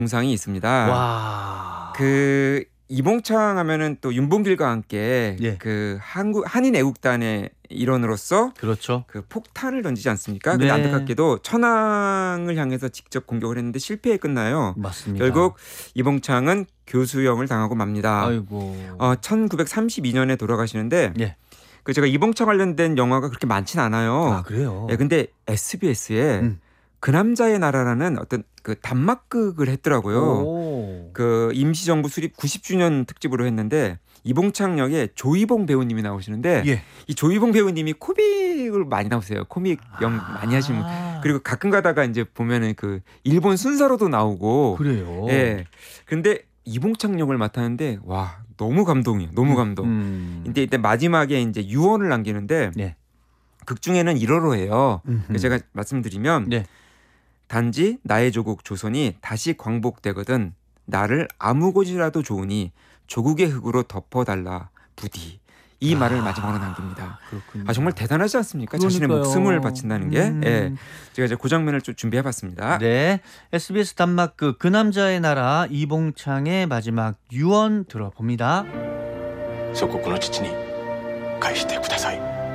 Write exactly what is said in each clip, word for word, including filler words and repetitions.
동상이 있습니다. 와. 그 이봉창 하면은 또 윤봉길과 함께 예. 그 한국 한인 애국단의 일원으로서 그렇죠. 그 폭탄을 던지지 않습니까? 근데 네. 안타깝게도 천황을 향해서 직접 공격을 했는데 실패에 끝나요. 맞습니다. 결국 이봉창은 교수형을 당하고 맙니다. 아이고. 어, 천구백삼십이 년에 돌아가시는데 예. 그 제가 이봉창 관련된 영화가 그렇게 많진 않아요. 아, 그래요? 예, 근데 에스비에스에 음. 그 남자의 나라라는 어떤 그 단막극을 했더라고요. 오. 그 임시정부 수립 구십 주년 특집으로 했는데 이봉창 역에 조이봉 배우님이 나오시는데 예. 이 조이봉 배우님이 코믹을 많이 나오세요. 코믹 영 많이 하시는 분. 아. 그리고 가끔 가다가 이제 보면은 그 일본 순사로도 나오고. 그래요. 예. 근데 이봉창 역을 맡았는데 와 너무 감동이에요. 너무 감동. 음. 근데 이때 마지막에 이제 유언을 남기는데 네. 극 중에는 일어로 해요. 음흠. 제가 말씀드리면 네. 단지 나의 조국 조선이 다시 광복되거든 나를 아무 곳이라도 좋으니 조국의 흙으로 덮어달라 부디. 이 아, 말을 마지막으로 남깁니다. 그렇군요. 아 정말 대단하지 않습니까? 자신의 그러니까요. 목숨을 바친다는 게. 음. 예. 제가 이제 그 장면을 좀 준비해봤습니다. 네. 에스비에스 단막극 그 남자의 나라 이봉창의 마지막 유언 들어봅니다. 祖国の父に返してください.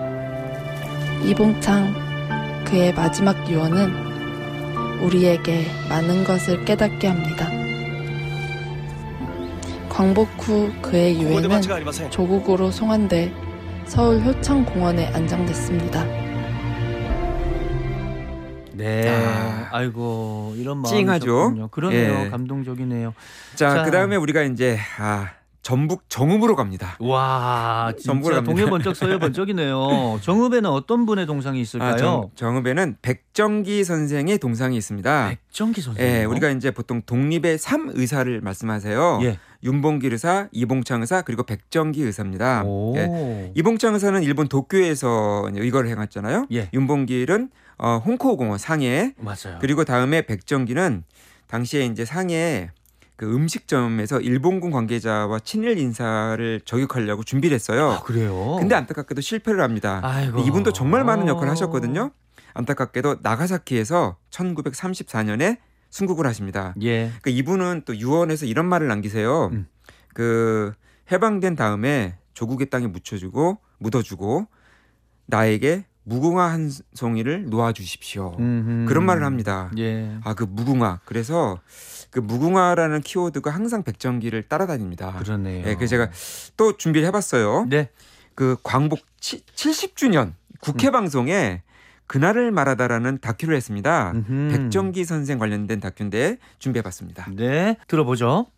이봉창 그의 마지막 유언은 우리에게 많은 것을 깨닫게 합니다. 광복 후 그의 유해는 조국으로 송환돼 서울 효창공원에 안장됐습니다. 네. 아, 아이고 이런 마음이 찡하죠? 있었군요. 그러네요. 예. 감동적이네요. 자, 자. 그다음에 우리가 이제 아, 전북 정읍으로 갑니다. 와 진짜 전부를 갑니다. 동해 번쩍 서해 번쩍이네요. 정읍에는 어떤 분의 동상이 있을까요? 아, 정, 정읍에는 백정기 선생의 동상이 있습니다. 백정기 선생. 예, 우리가 이제 보통 독립의 삼 의사를 말씀하세요. 예. 윤봉길 의사, 이봉창 의사, 그리고 백정기 의사입니다. 오. 예. 이봉창 의사는 일본 도쿄에서 의거를 해갔잖아요. 예. 윤봉길은 어, 홍코공원 상해, 맞아요. 그리고 다음에 백정기는 당시에 이제 상해 그 음식점에서 일본군 관계자와 친일 인사를 저격하려고 준비를 했어요. 아, 그래요? 근데 안타깝게도 실패를 합니다. 아이고. 이분도 정말 많은 역할을 하셨거든요. 안타깝게도 나가사키에서 천구백삼십사 년에 순국을 하십니다. 예. 그러니까 이분은 또 유언에서 이런 말을 남기세요. 음. 그 해방된 다음에 조국의 땅에 묻혀주고 묻어주고 나에게 무궁화 한 송이를 놓아주십시오. 음흠. 그런 말을 합니다. 예. 아, 그 무궁화. 그래서 그 무궁화라는 키워드가 항상 백정기를 따라다닙니다. 그러네요. 예, 그래서 제가 또 준비를 해봤어요. 네. 그 광복 칠십 주년 국회 음. 방송에 그날을 말하다라는 다큐를 했습니다. 음흠. 백정기 선생 관련된 다큐인데 준비해봤습니다. 네. 들어보죠.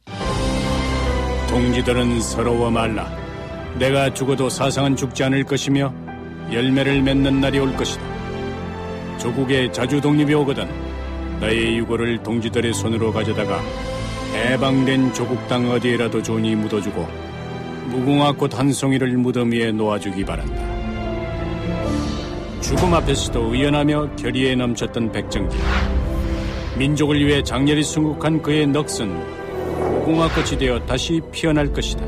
동지들은 서러워 말라. 내가 죽어도 사상은 죽지 않을 것이며 열매를 맺는 날이 올 것이다. 조국의 자주 독립이 오거든 나의 유골을 동지들의 손으로 가져다가 해방된 조국 땅 어디에라도 좋으니 묻어주고 무궁화꽃 한 송이를 무덤 위에 놓아주기 바란다. 죽음 앞에서도 의연하며 결의에 넘쳤던 백정기. 민족을 위해 장렬히 순국한 그의 넋은 무궁화꽃이 되어 다시 피어날 것이다.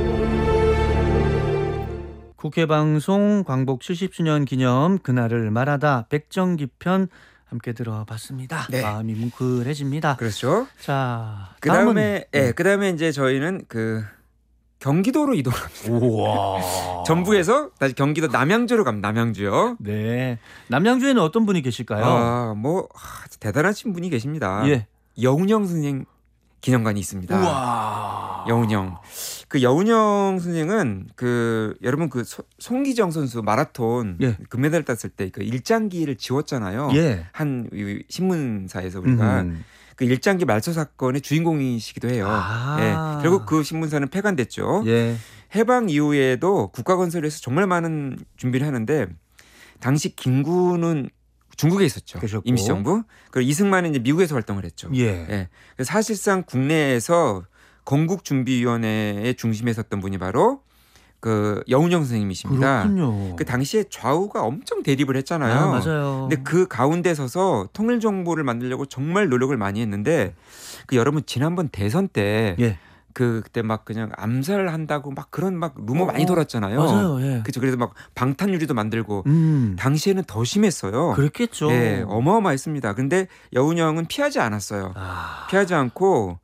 국회방송 광복 칠십 주년 기념 그날을 말하다 백정기 편 함께 들어봤습니다. 네. 마음이 뭉클해집니다. 그렇죠. 자, 그 다음에 예, 그 다음에 이제 저희는 그 경기도로 이동합니다. 우와. 전북에서 다시 경기도 남양주로 갑니다. 남양주요. 네. 남양주에는 어떤 분이 계실까요? 아, 뭐 아, 대단하신 분이 계십니다. 예. 여운형 선생 기념관이 있습니다. 우와. 여운형. 그 여운형 선생은 그 여러분 그 소, 송기정 선수 마라톤 예. 금메달 땄을 때 그 일장기를 지웠잖아요. 예. 한 이, 신문사에서 우리가 음. 그 일장기 말소 사건의 주인공이시기도 해요. 아. 예. 결국 그 신문사는 폐간됐죠. 예. 해방 이후에도 국가건설에서 정말 많은 준비를 하는데 당시 김구는 중국에 있었죠. 계셨고. 임시정부. 그리고 이승만은 이제 미국에서 활동을 했죠. 예. 예. 그래서 사실상 국내에서 건국준비위원회의 중심에 섰던 분이 바로 그 여운형 선생님이십니다. 그렇군요. 그 당시에 좌우가 엄청 대립을 했잖아요. 아, 맞아요. 근데 그 가운데 서서 통일 정부를 만들려고 정말 노력을 많이 했는데 그 여러분 지난번 대선 때 예. 그 그때 막 그냥 암살한다고 막 그런 막 루머 어, 많이 돌았잖아요. 맞아요. 예. 그죠. 그래서 막 방탄유리도 만들고 음. 당시에는 더 심했어요. 그랬겠죠. 예, 어마어마했습니다. 근데 여운형은 피하지 않았어요. 아. 피하지 않고